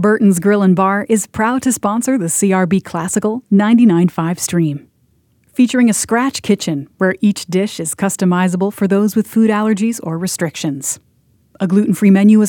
Burton's Grill and Bar is proud to sponsor the CRB Classical 99.5 stream. Featuring a scratch kitchen where each dish is customizable for those with food allergies or restrictions. A gluten-free menu is